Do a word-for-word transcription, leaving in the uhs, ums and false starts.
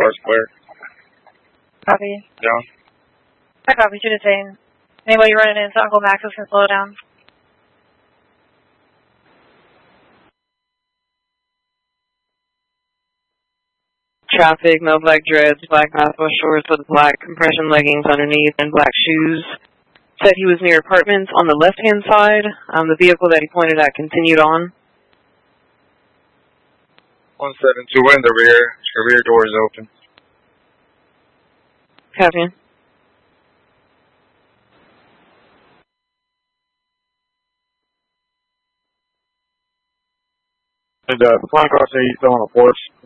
car's clear. Copy. Down. I copy, two detained. Anybody running into Uncle Max's can slow down. Traffic, no black dreads, black basketball shorts with black compression leggings underneath and black shoes. Said he was near apartments on the left-hand side. Um, the vehicle that he pointed at continued on. one seven two in the rear. The rear door is open. Copy. And uh, the flying car say he's still on the porch.